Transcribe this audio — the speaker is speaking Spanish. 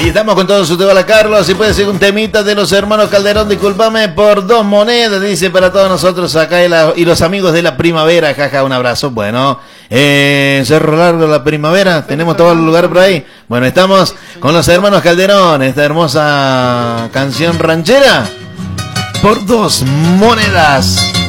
Ahí estamos con todo su tema, Carlos. Si puede ser un temita de los hermanos Calderón, discúlpame, por 2 monedas, dice para todos nosotros acá y los amigos de la primavera, jaja, un abrazo. Bueno, Cerro Largo, la primavera, tenemos todo el lugar por ahí. Bueno, estamos con los hermanos Calderón, esta hermosa canción ranchera por 2 monedas.